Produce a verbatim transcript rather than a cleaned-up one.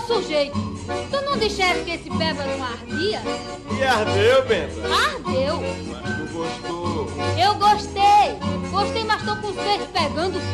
sujeito. Tu não disseste que esse beba não ardia? E ardeu, Benta? Ardeu. Mas tu gostou. Eu gostei. Gostei, mas tô com os peitos pegando